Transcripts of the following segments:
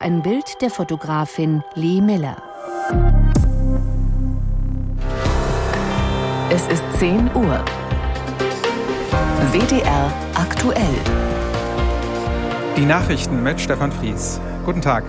Ein Bild der Fotografin Lee Miller. Es ist 10 Uhr. WDR aktuell. Die Nachrichten mit Stefan Fries. Guten Tag.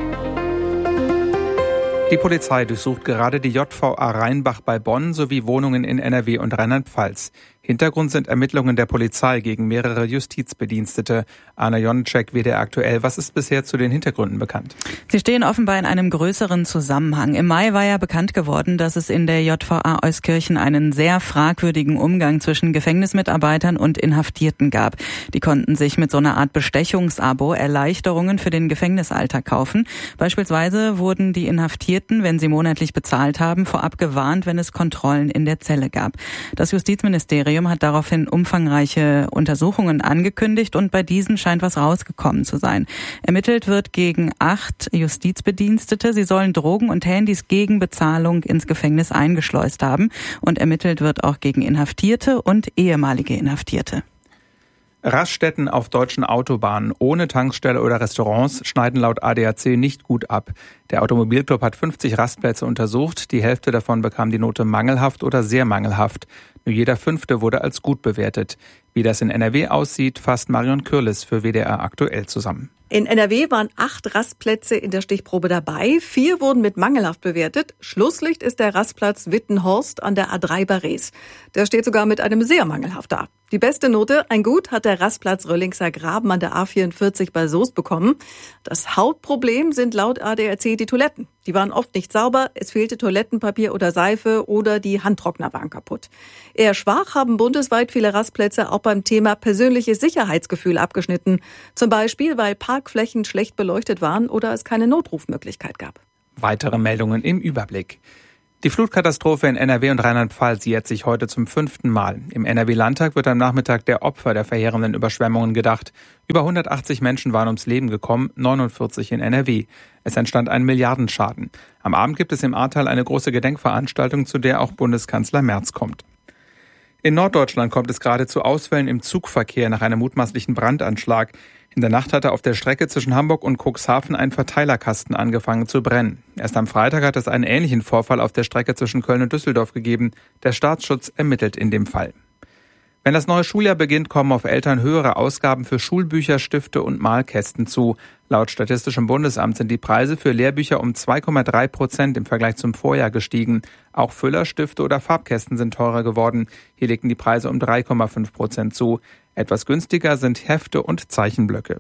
Die Polizei durchsucht gerade die JVA Rheinbach bei Bonn sowie Wohnungen in NRW und Rheinland-Pfalz. Hintergrund sind Ermittlungen der Polizei gegen mehrere Justizbedienstete. Anna Jonczek, WDR aktuell. Was ist bisher zu den Hintergründen bekannt? Sie stehen offenbar in einem größeren Zusammenhang. Im Mai war ja bekannt geworden, dass es in der JVA Euskirchen einen sehr fragwürdigen Umgang zwischen Gefängnismitarbeitern und Inhaftierten gab. Die konnten sich mit so einer Art Bestechungsabo Erleichterungen für den Gefängnisalltag kaufen. Beispielsweise wurden die Inhaftierten, wenn sie monatlich bezahlt haben, vorab gewarnt, wenn es Kontrollen in der Zelle gab. Das Justizministerium hat daraufhin umfangreiche Untersuchungen angekündigt und bei diesen scheint was rausgekommen zu sein. Ermittelt wird gegen 8 Justizbedienstete. Sie sollen Drogen und Handys gegen Bezahlung ins Gefängnis eingeschleust haben. Und ermittelt wird auch gegen Inhaftierte und ehemalige Inhaftierte. Raststätten auf deutschen Autobahnen ohne Tankstelle oder Restaurants schneiden laut ADAC nicht gut ab. Der Automobilclub hat 50 Rastplätze untersucht. Die Hälfte davon bekam die Note mangelhaft oder sehr mangelhaft. Nur jeder 5. wurde als gut bewertet. Wie das in NRW aussieht, fasst Marion Kürlis für WDR aktuell zusammen. In NRW waren 8 Rastplätze in der Stichprobe dabei. 4 wurden mit mangelhaft bewertet. Schlusslicht ist der Rastplatz Wittenhorst an der A3 bei Rees. Der steht sogar mit einem sehr mangelhaft da. Die beste Note, ein Gut, hat der Rastplatz Röllingser Graben an der A44 bei Soest bekommen. Das Hauptproblem sind laut ADAC die Toiletten. Die waren oft nicht sauber, es fehlte Toilettenpapier oder Seife oder die Handtrockner waren kaputt. Eher schwach haben bundesweit viele Rastplätze auch beim Thema persönliches Sicherheitsgefühl abgeschnitten. Zum Beispiel, weil Parkflächen schlecht beleuchtet waren oder es keine Notrufmöglichkeit gab. Weitere Meldungen im Überblick. Die Flutkatastrophe in NRW und Rheinland-Pfalz jährt sich heute zum 5. Mal. Im NRW-Landtag wird am Nachmittag der Opfer der verheerenden Überschwemmungen gedacht. Über 180 Menschen waren ums Leben gekommen, 49 in NRW. Es entstand ein Milliardenschaden. Am Abend gibt es im Ahrtal eine große Gedenkveranstaltung, zu der auch Bundeskanzler Merz kommt. In Norddeutschland kommt es gerade zu Ausfällen im Zugverkehr nach einem mutmaßlichen Brandanschlag. In der Nacht hatte auf der Strecke zwischen Hamburg und Cuxhaven ein Verteilerkasten angefangen zu brennen. Erst am Freitag hat es einen ähnlichen Vorfall auf der Strecke zwischen Köln und Düsseldorf gegeben. Der Staatsschutz ermittelt in dem Fall. Wenn das neue Schuljahr beginnt, kommen auf Eltern höhere Ausgaben für Schulbücher, Stifte und Malkästen zu. Laut Statistischem Bundesamt sind die Preise für Lehrbücher um 2,3% im Vergleich zum Vorjahr gestiegen. Auch Füller, Stifte oder Farbkästen sind teurer geworden. Hier legten die Preise um 3,5% zu. Etwas günstiger sind Hefte und Zeichenblöcke.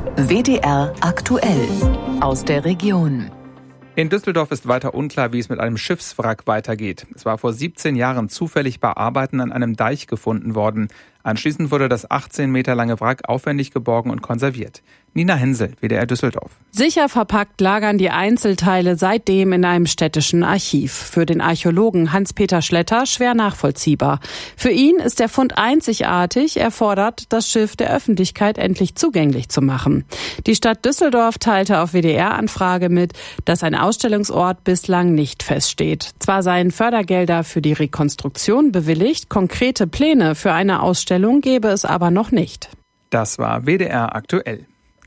WDR aktuell aus der Region. In Düsseldorf ist weiter unklar, wie es mit einem Schiffswrack weitergeht. Es war vor 17 Jahren zufällig bei Arbeiten an einem Deich gefunden worden. Anschließend wurde das 18 Meter lange Wrack aufwendig geborgen und konserviert. Nina Hensel, WDR Düsseldorf. Sicher verpackt lagern die Einzelteile seitdem in einem städtischen Archiv. Für den Archäologen Hans-Peter Schletter schwer nachvollziehbar. Für ihn ist der Fund einzigartig. Er fordert, das Schiff der Öffentlichkeit endlich zugänglich zu machen. Die Stadt Düsseldorf teilte auf WDR-Anfrage mit, dass ein Ausstellungsort bislang nicht feststeht. Zwar seien Fördergelder für die Rekonstruktion bewilligt, konkrete Pläne für eine Ausstellung gäbe es aber noch nicht. Das war WDR aktuell.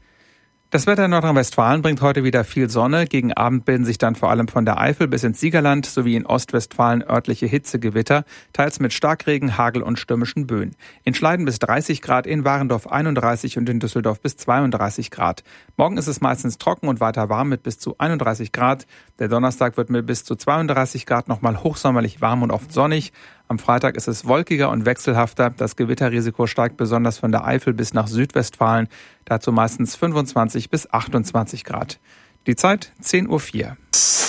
Das Wetter in Nordrhein-Westfalen bringt heute wieder viel Sonne. Gegen Abend bilden sich dann vor allem von der Eifel bis ins Siegerland sowie in Ostwestfalen örtliche Hitzegewitter, teils mit Starkregen, Hagel und stürmischen Böen. In Schleiden bis 30 Grad, in Warendorf 31 und in Düsseldorf bis 32 Grad. Morgen ist es meistens trocken und weiter warm mit bis zu 31 Grad. Der Donnerstag wird mit bis zu 32 Grad nochmal hochsommerlich warm und oft sonnig. Am Freitag ist es wolkiger und wechselhafter. Das Gewitterrisiko steigt besonders von der Eifel bis nach Südwestfalen. Dazu meistens 25 bis 28 Grad. Die Zeit 10:04 Uhr.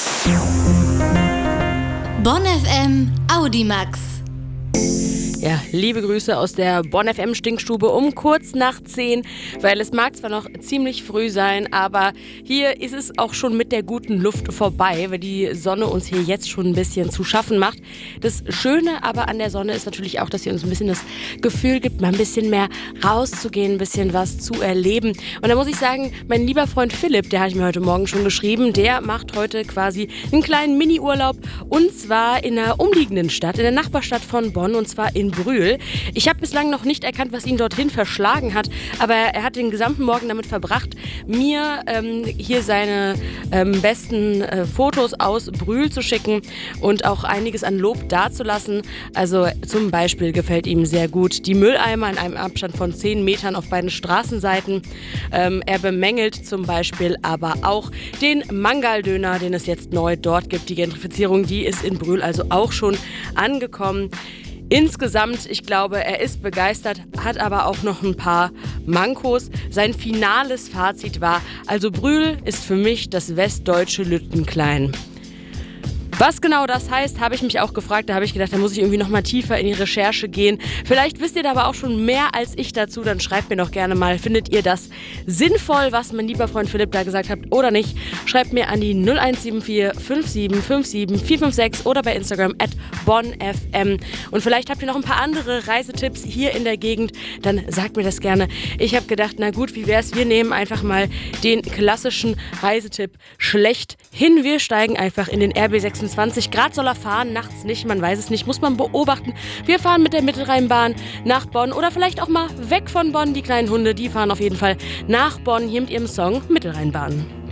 Bonn FM Audimax. Ja, liebe Grüße aus der Bonn FM Stinkstube um kurz nach 10, weil es mag zwar noch ziemlich früh sein, aber hier ist es auch schon mit der guten Luft vorbei, weil die Sonne uns hier jetzt schon ein bisschen zu schaffen macht. Das Schöne aber an der Sonne ist natürlich auch, dass sie uns ein bisschen das Gefühl gibt, mal ein bisschen mehr rauszugehen, ein bisschen was zu erleben. Und da muss ich sagen, mein lieber Freund Philipp, der hat mir heute Morgen schon geschrieben, der macht heute quasi einen kleinen Mini-Urlaub und zwar in einer umliegenden Stadt, in der Nachbarstadt von Bonn und zwar in Brühl. Ich habe bislang noch nicht erkannt, was ihn dorthin verschlagen hat, aber er hat den gesamten Morgen damit verbracht, mir hier seine besten Fotos aus Brühl zu schicken und auch einiges an Lob dazulassen. Also zum Beispiel gefällt ihm sehr gut die Mülleimer in einem Abstand von 10 Metern auf beiden Straßenseiten. Er bemängelt zum Beispiel aber auch den Mangaldöner, den es jetzt neu dort gibt. Die Gentrifizierung, die ist in Brühl also auch schon angekommen. Insgesamt, ich glaube, er ist begeistert, hat aber auch noch ein paar Mankos. Sein finales Fazit war, also Brühl ist für mich das westdeutsche Lüttenklein. Was genau das heißt, habe ich mich auch gefragt. Da habe ich gedacht, da muss ich irgendwie noch mal tiefer in die Recherche gehen. Vielleicht wisst ihr da aber auch schon mehr als ich dazu. Dann schreibt mir doch gerne mal, findet ihr das sinnvoll, was mein lieber Freund Philipp da gesagt hat oder nicht? Schreibt mir an die 0174 5757 456 oder bei Instagram @bonnfm. Und vielleicht habt ihr noch ein paar andere Reisetipps hier in der Gegend. Dann sagt mir das gerne. Ich habe gedacht, na gut, wie wär's? Wir nehmen einfach mal den klassischen Reisetipp schlechthin. Wir steigen einfach in den RB 26. Grad soll er fahren, nachts nicht, man weiß es nicht, muss man beobachten. Wir fahren mit der Mittelrheinbahn nach Bonn oder vielleicht auch mal weg von Bonn. Die kleinen Hunde, die fahren auf jeden Fall nach Bonn hier mit ihrem Song Mittelrheinbahn.